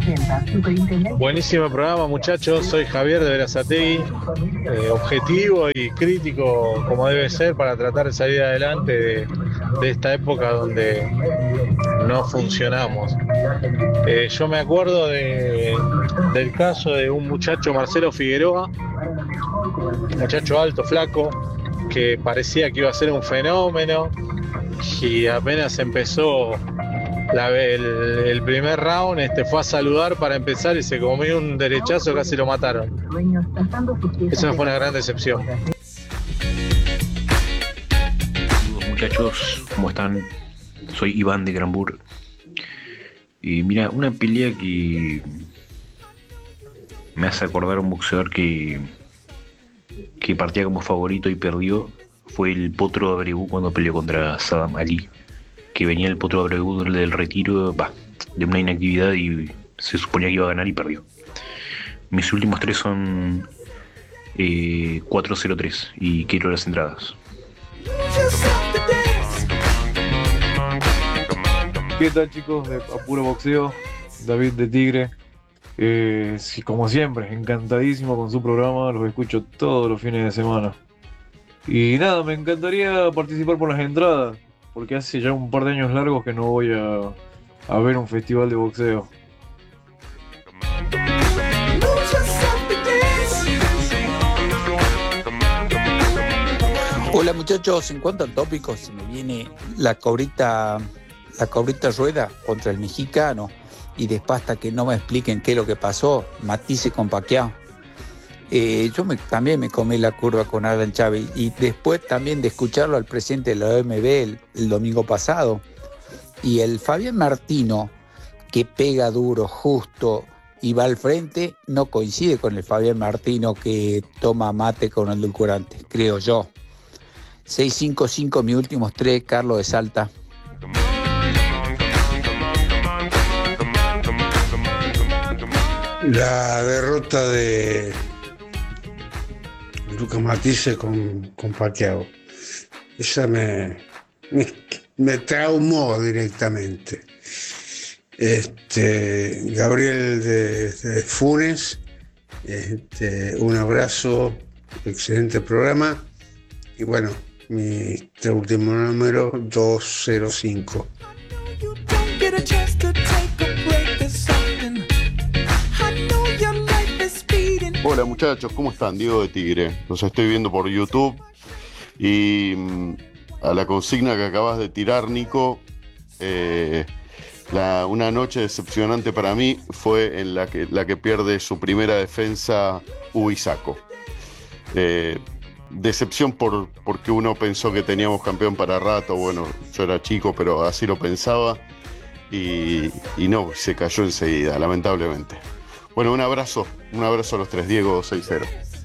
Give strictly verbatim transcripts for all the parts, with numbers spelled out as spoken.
Buenísimo programa, muchachos. Soy Javier de Berazategui. Eh, objetivo y crítico como debe ser para tratar de salir adelante de, de esta época donde no funcionamos. Eh, yo me acuerdo de, del caso de un muchacho, Marcelo Figueroa, un muchacho alto, flaco, que parecía que iba a ser un fenómeno y apenas empezó La, el, el primer round este, fue a saludar para empezar y se comió un derechazo, casi lo mataron. Eso fue una gran decepción. Muchachos, ¿cómo están? Soy Iván de Granbur. Y mira, una pelea que me hace acordar a un boxeador que, que partía como favorito y perdió fue el Potro de Abreu cuando peleó contra Saddam Ali, que venía el Potro de Abreu del retiro, bah, de una inactividad y se suponía que iba a ganar y perdió. Mis últimos tres son eh, cuatro cero tres y quiero las entradas. ¿Qué tal, chicos de Apuro Boxeo? David de Tigre. Eh, sí, como siempre, encantadísimo con su programa, los escucho todos los fines de semana. Y nada, me encantaría participar por las entradas, porque hace ya un par de años largos que no voy a, a ver un festival de boxeo. Hola muchachos, en cuanto al tópico, se me viene la cobrita, la cobrita Rueda contra el mexicano, y después hasta que no me expliquen qué es lo que pasó, Matisse con Pacquiao. Eh, yo me, también me comí la curva con Alan Chávez, y después también de escucharlo al presidente de la O M B el, el domingo pasado, y el Fabián Martino, que pega duro, justo y va al frente, no coincide con el Fabián Martino que toma mate con edulcorante, creo yo. seis cinco cinco, mis últimos tres, Carlos de Salta. La derrota de Lucas Matisse con, con Pacquiao, esa me, me, me traumó directamente. Este, Gabriel de, de Funes, este, un abrazo, excelente programa, y bueno, mi último número dos cero cinco. Hola muchachos, ¿cómo están? Diego de Tigre. Los estoy viendo por YouTube y mmm, a la consigna que acabas de tirar, Nico, eh, la, una noche decepcionante para mí fue en la que, la que pierde su primera defensa Ubisaco. Eh, decepción por, porque uno pensó que teníamos campeón para rato. Bueno, yo era chico, pero así lo pensaba y, y no, se cayó enseguida, lamentablemente. Bueno, un abrazo, un abrazo a los tres, Diego seis cero.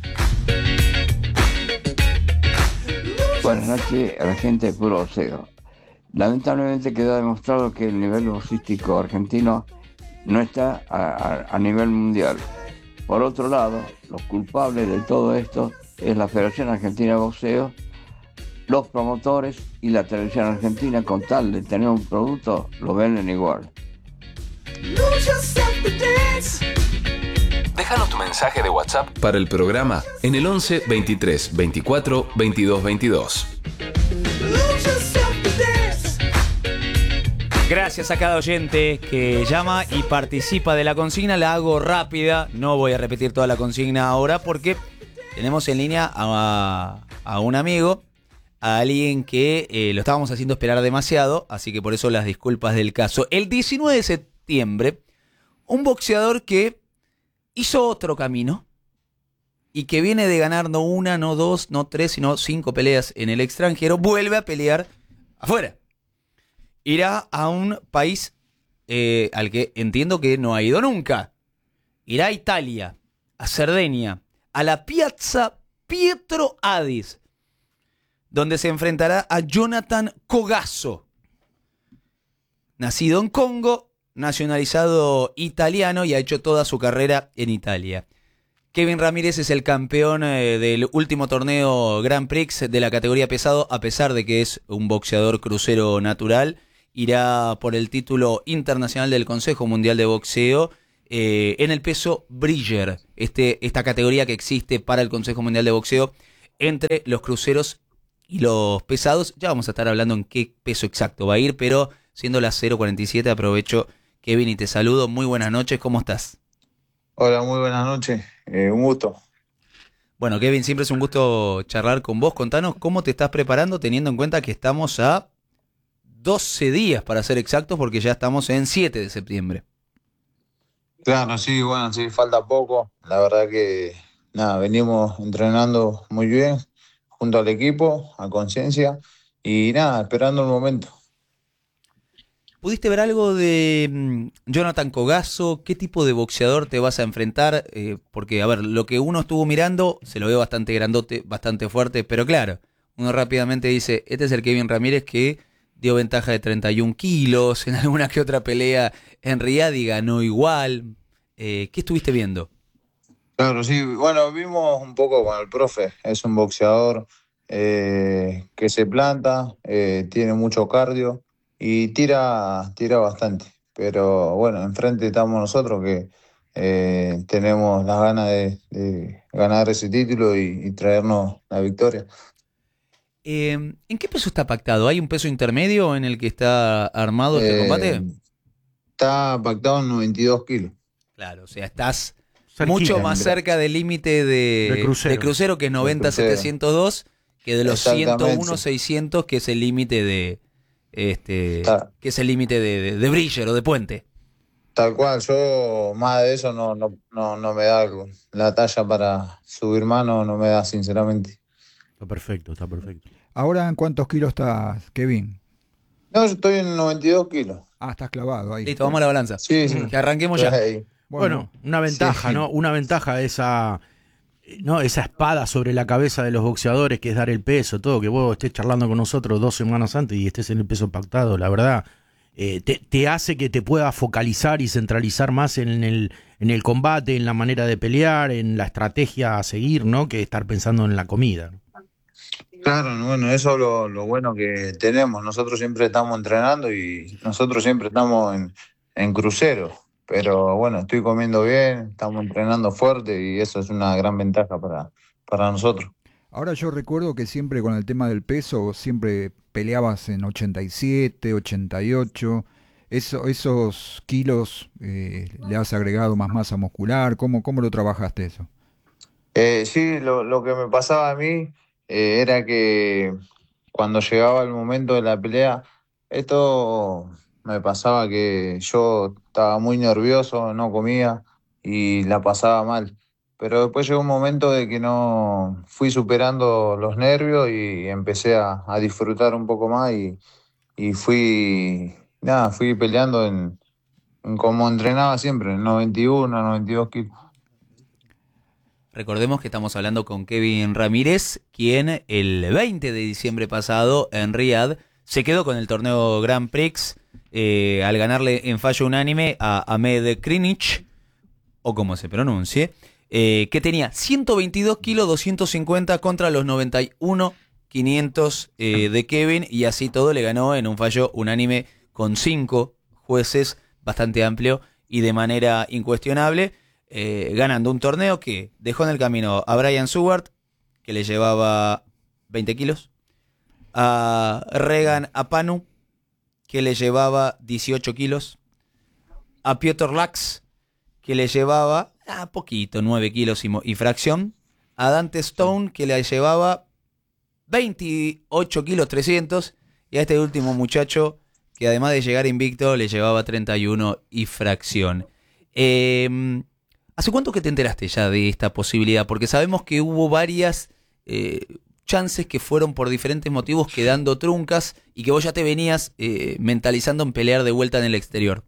Buenas noches a la gente de Puro Boxeo. Lamentablemente quedó demostrado que el nivel boxístico argentino no está a, a, a nivel mundial. Por otro lado, los culpables de todo esto es la Federación Argentina de Boxeo, los promotores y la televisión argentina. Con tal de tener un producto, lo venden igual. Déjanos tu mensaje de WhatsApp para el programa en el once veintitrés veinticuatro veintidós veintidós. Gracias a cada oyente que llama y participa de la consigna. La hago rápida, no voy a repetir toda la consigna ahora porque tenemos en línea a, a un amigo, a alguien que eh, lo estábamos haciendo esperar demasiado, así que por eso las disculpas del caso. El diecinueve de septiembre, un boxeador que hizo otro camino y que viene de ganar no una, no dos, no tres, sino cinco peleas en el extranjero, vuelve a pelear afuera. Irá a un país eh, al que entiendo que no ha ido nunca. Irá a Italia, a Cerdeña, a la Piazza Pietro Adis, donde se enfrentará a Jonathan Cogasso, nacido en Congo, nacionalizado italiano y ha hecho toda su carrera en Italia. Kevin Ramírez es el campeón eh, del último torneo Grand Prix de la categoría pesado, a pesar de que es un boxeador crucero natural. Irá por el título internacional del Consejo Mundial de Boxeo eh, en el peso Bridger, este, esta categoría que existe para el Consejo Mundial de Boxeo entre los cruceros y los pesados. Ya vamos a estar hablando en qué peso exacto va a ir, pero siendo las cero cuarenta y siete aprovecho, Kevin, y te saludo. Muy buenas noches, ¿cómo estás? Hola, muy buenas noches, eh, un gusto. Bueno, Kevin, siempre es un gusto charlar con vos. Contanos cómo te estás preparando, teniendo en cuenta que estamos a doce días, para ser exactos, porque ya estamos en siete de septiembre. Claro, sí, bueno, sí, falta poco. La verdad que, nada, venimos entrenando muy bien junto al equipo, a conciencia, y nada, esperando el momento. ¿Pudiste ver algo de mm, Jonathan Cogazo? ¿Qué tipo de boxeador te vas a enfrentar? Eh, porque, a ver, lo que uno estuvo mirando, se lo ve bastante grandote, bastante fuerte, pero claro, uno rápidamente dice, este es el Kevin Ramírez que dio ventaja de treinta y un kilos, en alguna que otra pelea en Riyadh y ganó igual. Eh, ¿Qué estuviste viendo? Claro, sí, bueno, vimos un poco con el profe, es un boxeador eh, que se planta, eh, tiene mucho cardio y tira, tira bastante. Pero bueno, enfrente estamos nosotros que eh, tenemos las ganas de, de ganar ese título y, y traernos la victoria. Eh, ¿En qué peso está pactado? ¿Hay un peso intermedio en el que está armado este Eh, combate? Está pactado en noventa y dos kilos. Claro, o sea, estás Cerquita, mucho más hombre. cerca del límite de, De crucero. de crucero, que es noventa setecientos dos, que de los ciento Exactamente. uno seiscientos, que es el límite de este Está- que es el límite de, de, de Bridger o de Puente. Tal cual, yo más de eso no, no, no, no me da algo. La talla para subir mano no me da, sinceramente. Está perfecto, está perfecto. Ahora, ¿en cuántos kilos estás, Kevin? No, yo estoy en noventa y dos kilos. Ah, estás clavado ahí. Listo, vamos a la balanza. Sí, sí. Que arranquemos ya. Ahí. Bueno, una ventaja, sí. ¿no? Una ventaja esa, ¿no? Esa espada sobre la cabeza de los boxeadores, que es dar el peso, todo, que vos estés charlando con nosotros dos semanas antes y estés en el peso pactado, la verdad, eh, te, te hace que te puedas focalizar y centralizar más en el, en el combate, en la manera de pelear, en la estrategia a seguir, ¿no? Que estar pensando en la comida. Claro, no, bueno, eso es lo, lo bueno que tenemos. Nosotros siempre estamos entrenando y nosotros siempre estamos en, en crucero. Pero bueno, estoy comiendo bien, estamos entrenando fuerte y eso es una gran ventaja para, para nosotros. Ahora yo recuerdo que siempre con el tema del peso, siempre peleabas en ochenta y siete, ochenta y ocho. Eso, esos kilos, eh, ¿le has agregado más masa muscular? ¿Cómo, cómo lo trabajaste eso? Eh, sí, lo, lo que me pasaba a mí eh, era que cuando llegaba el momento de la pelea, esto me pasaba que yo estaba muy nervioso, no comía y la pasaba mal. Pero después llegó un momento de que no fui superando los nervios y empecé a, a disfrutar un poco más y, y fui, nada, fui peleando en, en como entrenaba siempre, en noventa y uno, noventa y dos kilos. Recordemos que estamos hablando con Kevin Ramírez, quien el veinte de diciembre pasado en Riyadh se quedó con el torneo Grand Prix eh, al ganarle en fallo unánime a Ahmed Krinic, o como se pronuncie, eh, que tenía ciento veintidós kilos doscientos cincuenta contra los noventa y uno quinientos eh, de Kevin, y así todo le ganó en un fallo unánime con cinco jueces, bastante amplio y de manera incuestionable. Eh, ganando un torneo que dejó en el camino a Brian Seward, que le llevaba veinte kilos, a Regan Apanu, que le llevaba dieciocho kilos, a Piotr Lax, que le llevaba ah, poquito, nueve kilos y, y fracción, a Dante Stone, que le llevaba veintiocho kilos trescientos, y a este último muchacho, que además de llegar invicto, le llevaba treinta y uno y fracción. Eh... ¿Hace cuánto que te enteraste ya de esta posibilidad? Porque sabemos que hubo varias eh, chances que fueron por diferentes motivos quedando truncas y que vos ya te venías eh, mentalizando en pelear de vuelta en el exterior.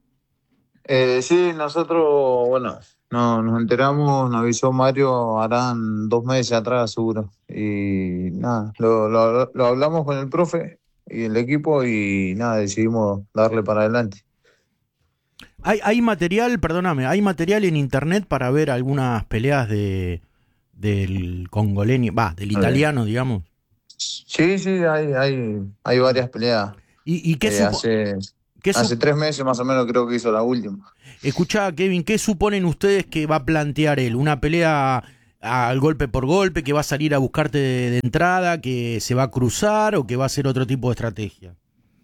Eh, sí, nosotros, bueno, no, nos enteramos, nos avisó Mario, harán dos meses atrás seguro. Y nada, lo, lo, lo hablamos con el profe y el equipo y nada, decidimos darle para adelante. Hay, hay material, perdóname, hay material en internet para ver algunas peleas de del congoleño, va, del italiano, digamos. Sí, sí, hay, hay, hay varias peleas. ¿Y, y qué, eh, supo- hace... Hace tres meses más o menos creo que hizo la última. Escuchá, Kevin, ¿qué suponen ustedes que va a plantear él? ¿Una pelea al golpe por golpe, que va a salir a buscarte de, de entrada, que se va a cruzar o que va a hacer otro tipo de estrategia?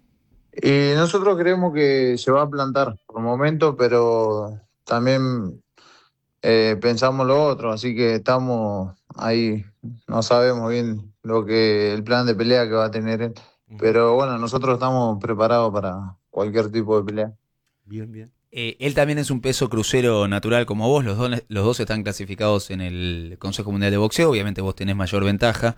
Y nosotros creemos que se va a plantar por el momento, pero también eh, pensamos lo otro, así que estamos ahí, no sabemos bien lo que el plan de pelea que va a tener él, pero bueno, nosotros estamos preparados para cualquier tipo de pelea. Bien, bien. Eh, él también es un peso crucero natural como vos, los dos, los dos están clasificados en el Consejo Mundial de Boxeo, obviamente vos tenés mayor ventaja,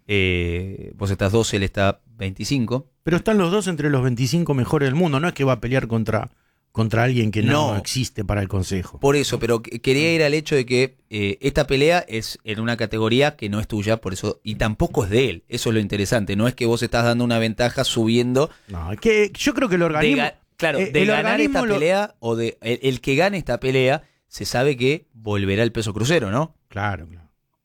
eh, vos estás doce, él está veinticinco. Pero están los dos entre los veinticinco mejores del mundo, no es que va a pelear contra, contra alguien que no, No. existe para el Consejo. Por eso, pero que- quería ir al hecho de que eh, esta pelea es en una categoría que no es tuya, por eso, y tampoco es de él, eso es lo interesante, no es que vos estás dando una ventaja subiendo. No, es que yo creo que el de organismo... ga- claro, eh, de el ganar organismo esta lo- pelea, o de el, el que gane esta pelea, se sabe que volverá al peso crucero, ¿no? Claro, claro.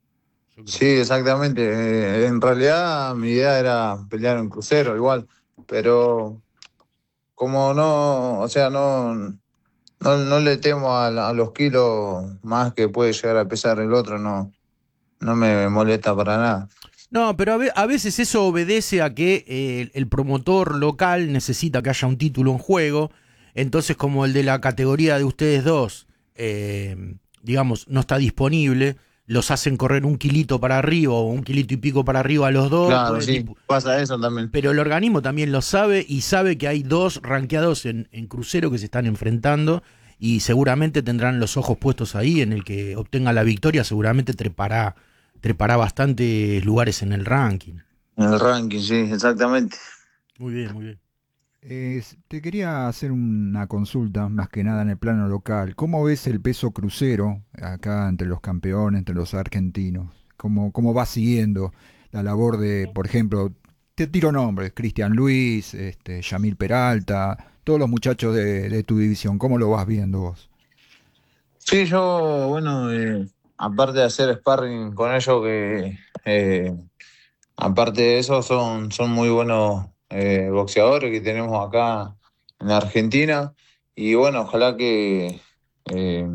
Sí, exactamente. Eh, en realidad mi idea era pelear en crucero igual, pero como no, o sea, no, no, no le temo a, la- a los kilos más que puede llegar a pesar el otro, no, no me molesta para nada. No, pero a, ve- a veces eso obedece a que eh, el, el promotor local necesita que haya un título en juego, entonces como el de la categoría de ustedes dos, eh, digamos, no está disponible, los hacen correr un kilito para arriba o un kilito y pico para arriba a los dos. Claro, pues, sí, tipo- pasa eso también. pero el organismo también lo sabe y sabe que hay dos rankeados en, en crucero que se están enfrentando y seguramente tendrán los ojos puestos ahí. En el que obtenga la victoria seguramente trepará, trepará bastantes lugares en el ranking. En el ranking, sí, exactamente. Muy bien, muy bien. Eh, te quería hacer una consulta, más que nada en el plano local. ¿Cómo ves el peso crucero acá entre los campeones, entre los argentinos? ¿Cómo, cómo va siguiendo la labor de, por ejemplo, te tiro nombres, Cristian Luis, este, Yamil Peralta, todos los muchachos de, de tu división? ¿Cómo lo vas viendo vos? Sí, yo, bueno, eh, aparte de hacer sparring con ellos, que eh, aparte de eso son, son muy buenos eh, boxeadores que tenemos acá en la Argentina. Y bueno, ojalá que eh,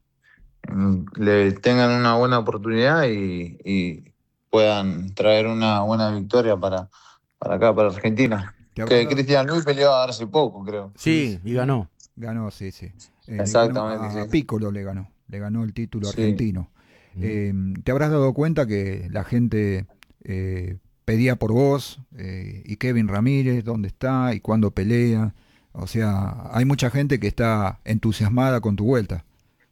mm, le tengan una buena oportunidad y, y puedan traer una buena victoria para, para acá, para Argentina. ¿Te habrá Que dado- Cristian Luis peleó hace poco, creo. Sí, y ganó. Ganó, sí, sí. Eh, le Exactamente, ganó a sí. Piccolo le ganó, le ganó el título Sí. argentino. Eh, ¿te habrás dado cuenta que la gente eh, pedía por vos eh, y Kevin Ramírez, dónde está y cuándo pelea? O sea, hay mucha gente que está entusiasmada con tu vuelta.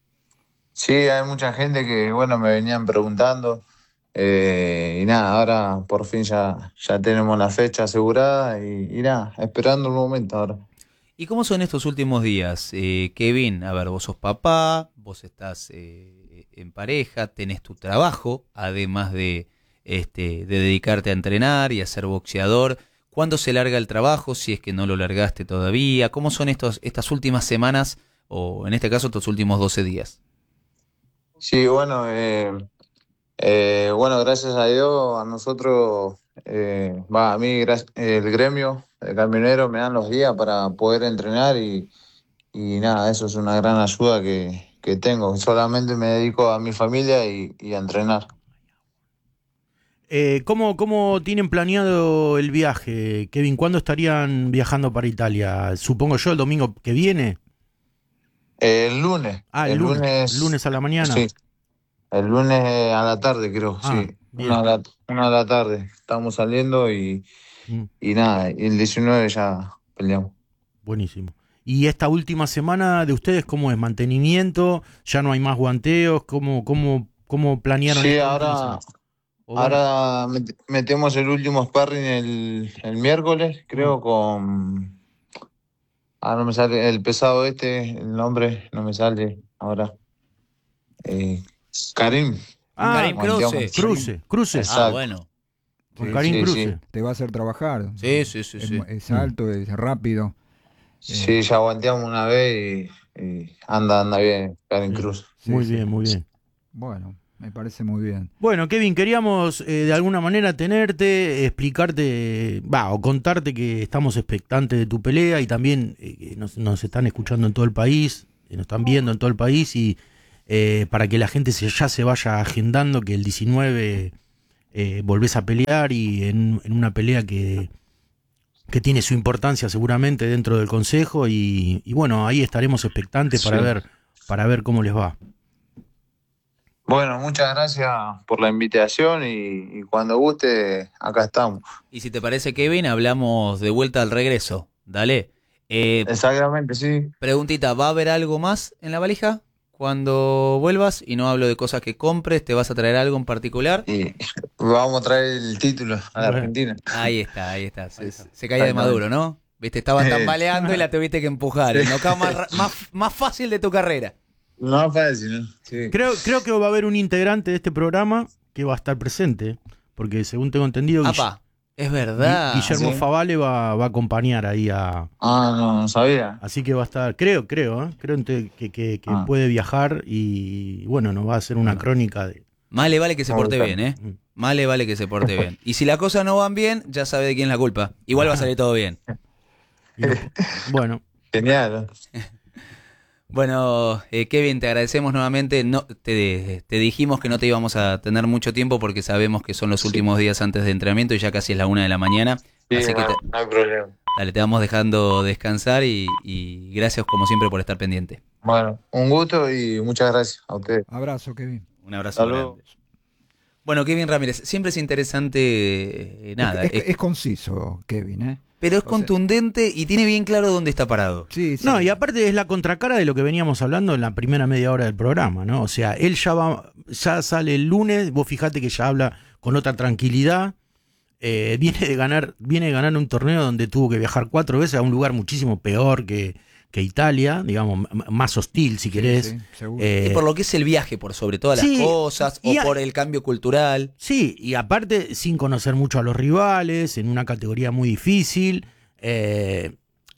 Sí, hay mucha gente que, bueno, me venían preguntando. eh, y nada, ahora por fin ya, ya tenemos la fecha asegurada y, y nada, esperando el momento ahora. ¿Y cómo son estos últimos días, eh, Kevin? A ver, vos sos papá, vos estás eh, en pareja, tenés tu trabajo, además de, este, de dedicarte a entrenar y a ser boxeador. ¿Cuándo se larga el trabajo? Si es que no lo largaste todavía. ¿Cómo son estos, estas últimas semanas, o en este caso estos últimos doce días? Sí, bueno, eh, eh, bueno, gracias a Dios, a nosotros, eh, va, a mí, gra- el gremio de camioneros me dan los días para poder entrenar y, y nada, eso es una gran ayuda que, que tengo. Solamente me dedico a mi familia y, y a entrenar. Eh, ¿cómo, ¿Cómo tienen planeado el viaje, Kevin? ¿Cuándo estarían viajando para Italia? Supongo yo el domingo que viene. El lunes. Ah, el, lunes, lunes a la mañana. Sí, el lunes a la tarde creo, Ah, sí. bien. Una a, la, una a la tarde. Estamos saliendo y, Mm. y nada, y el diecinueve ya peleamos. Buenísimo. ¿Y esta última semana de ustedes cómo es? ¿Mantenimiento? ¿Ya no hay más guanteos? ¿Cómo, cómo, cómo planearon Sí, esta ahora, última semana? O bueno, ahora met- metemos el último sparring el, el miércoles, creo, con... Ah, no me sale el pesado este, el nombre, no me sale ahora. Eh, Karim. Ah, Karim Guanteamos. Cruce. Cruce, Cruce. Ah, Exacto. bueno. Con Sí, Karim sí, Cruce. sí. Te va a hacer trabajar. Sí, sí, sí, Es, sí. es alto, es rápido. Sí, ya aguanteamos una vez y, y anda, anda bien, Karim Cruz. Sí, Muy sí. bien, muy bien. Bueno, Me parece muy bien. Bueno, Kevin, queríamos eh, de alguna manera tenerte, explicarte, va, o contarte que estamos expectantes de tu pelea y también eh, nos, nos están escuchando en todo el país, eh, nos están viendo en todo el país y eh, para que la gente se, ya se vaya agendando que el diecinueve eh, volvés a pelear y en, en una pelea que, que tiene su importancia seguramente dentro del consejo y, y bueno, ahí estaremos expectantes para Sí. ver, para ver cómo les va. Bueno, muchas gracias por la invitación y, y cuando guste, acá estamos. Y si te parece, Kevin, hablamos de vuelta al regreso. Dale. Eh, Exactamente, sí. Preguntita, ¿va a haber algo más en la valija cuando vuelvas? Y no hablo de cosas que compres, ¿te vas a traer algo en particular? Y vamos a traer el título a la Argentina. Ahí está, ahí está. Se, se caía de Maduro, ¿no? Viste, estaban Eh. tambaleando y la tuviste que empujar. El knockout más, ra- más, más fácil de tu carrera. No fácil, ¿no? Sí. Creo, creo que va a haber un integrante de este programa que va a estar presente, porque según tengo entendido, Guille- Apa, es verdad. Gui- Guillermo ¿sí? Favale va, va a acompañar ahí a... Ah, no, no sabía. Así que va a estar, creo, creo, ¿eh? creo ente- que, que, que Ah. puede viajar y bueno, nos va a hacer una crónica de... Más le vale que se Me porte gusta. bien, ¿eh? Más le vale que se porte bien. Y si las cosas no van bien, ya sabe de quién es la culpa. Igual va a salir todo bien. y no- bueno, Genial. Bueno, eh, Kevin, te agradecemos nuevamente. No, te, te dijimos que no te íbamos a tener mucho tiempo porque sabemos que son los últimos días antes de entrenamiento y ya casi es la una de la mañana. Sí, Así que no, te, no hay problema. dale, te vamos dejando descansar y, y gracias como siempre por estar pendiente. Bueno, un gusto y muchas gracias a ustedes. Abrazo, Kevin. Un abrazo Hasta luego. grande. Bueno, Kevin Ramírez, siempre es interesante, eh, nada, es, es- eh, es conciso, Kevin, ¿eh? pero es o sea- contundente y tiene bien claro dónde está parado. Sí, sí. no, y aparte es la contracara de lo que veníamos hablando en la primera media hora del programa, ¿no? O sea, él ya va, ya sale el lunes, vos fijate que ya habla con otra tranquilidad, eh, viene de ganar, viene de ganar un torneo donde tuvo que viajar cuatro veces a un lugar muchísimo peor que, que Italia, digamos, m- más hostil si querés. Sí, seguro. Eh, Y por lo que es el viaje, por sobre todas sí, las cosas, y o a- por el cambio cultural. Sí, y aparte sin conocer mucho a los rivales, en una categoría muy difícil. eh,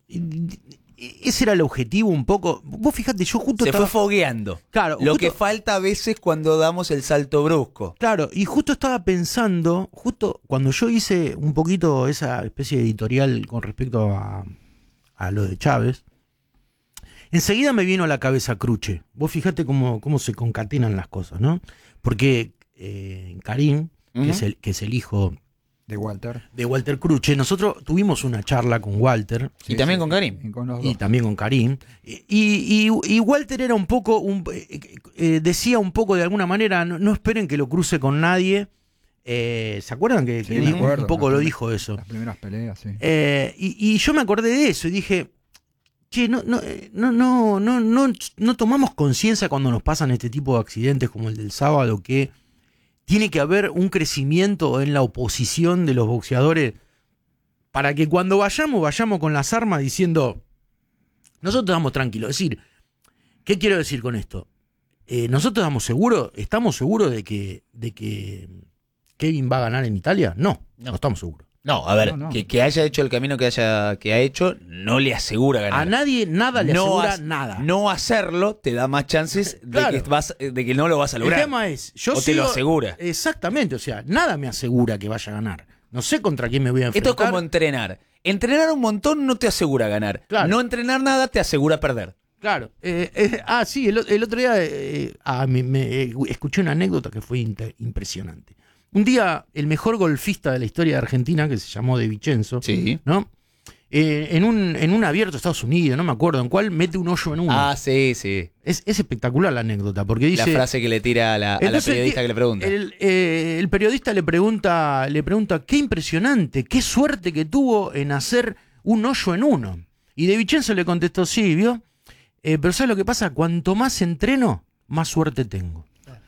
y- y- ese era el objetivo un poco. Vos fíjate, yo justo Se estaba... fue fogueando. Claro, Lo justo- que falta a veces cuando damos el salto brusco. Claro, y justo estaba pensando, justo cuando yo hice un poquito esa especie de editorial con respecto a, a lo de Chávez, enseguida me vino a la cabeza Cruche. Vos fíjate cómo, cómo se concatenan las cosas, ¿no? Porque eh, Karim, Ujú. que, es el, que es el hijo De Walter. de Walter Cruche, nosotros tuvimos una charla con Walter Y también con Karim. Y con los y dos. también con Karim. Y, y- y Walter era un poco, un, eh, eh, decía un poco de alguna manera, no, no esperen que lo cruce con nadie. Eh, ¿Se acuerdan que, Sí, que me dijo- acuerdo, un poco las lo prim- dijo eso? Las primeras peleas, sí. Eh, y, y yo me acordé de eso y dije, che, no, no, eh, no, no, no, no, no tomamos conciencia cuando nos pasan este tipo de accidentes como el del sábado que tiene que haber un crecimiento en la oposición de los boxeadores para que cuando vayamos, vayamos con las armas diciendo, nosotros estamos tranquilos. Es decir, ¿qué quiero decir con esto? Eh, nosotros estamos seguros, estamos seguros de que, de que Kevin va a ganar en Italia. No, no, No. estamos seguros. No, a ver, No, no. Que, que haya hecho el camino que haya que ha hecho, no le asegura ganar. A nadie nada le No asegura has- nada. No hacerlo te da más chances de, Claro. que, vas, de que no lo vas a El lograr. tema es, yo o te lo sigo- asegura. Exactamente, o sea, nada me asegura que vaya a ganar. No sé contra quién me voy a Esto enfrentar. es como entrenar. Entrenar un montón no te asegura ganar. Claro. No entrenar nada te asegura perder. Claro. eh, eh, ah, sí, el, o- el otro día eh, ah, me, me, eh, escuché una anécdota que fue inte- impresionante. Un día, el mejor golfista de la historia de Argentina, que se llamó De Vicenzo, Sí. ¿no? Eh, en, un, en un abierto de Estados Unidos, no me acuerdo en cuál, mete un hoyo en uno. Ah, sí, sí. Es, es espectacular la anécdota, porque dice... La frase que le tira a la, a la Entonces, periodista el- que le pregunta. El, eh, el periodista le pregunta, le pregunta, qué impresionante, qué suerte que tuvo en hacer un hoyo en uno. Y De Vicenzo le contestó, sí, ¿vio? Eh, pero ¿sabes lo que pasa? Cuanto más entreno, más suerte tengo.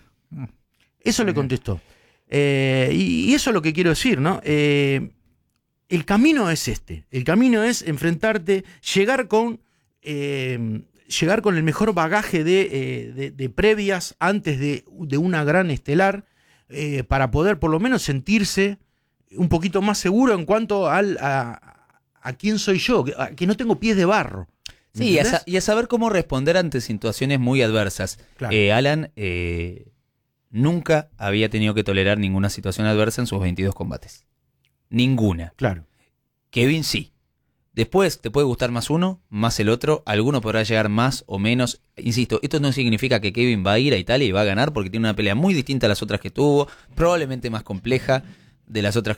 Eso le contestó. Eh, y, y eso es lo que quiero decir, ¿no? Eh, el camino es este. El camino es enfrentarte, llegar con... eh, llegar con el mejor bagaje de, eh, de, de previas antes de, de una gran estelar eh, para poder por lo menos sentirse un poquito más seguro en cuanto al, a, a quién soy yo, que, a- que no tengo pies de barro. ¿Me Sí, y a, entendés? sa- y a saber cómo responder ante situaciones muy adversas. Claro. Eh, Alan, eh, nunca había tenido que tolerar ninguna situación adversa en sus veintidós combates. Ninguna. Claro. Kevin sí. Después te puede gustar más uno, más el otro. Alguno podrá llegar más o menos. Insisto, esto no significa que Kevin va a ir a Italia y va a ganar, porque tiene una pelea muy distinta a las otras que tuvo, probablemente más compleja de las otras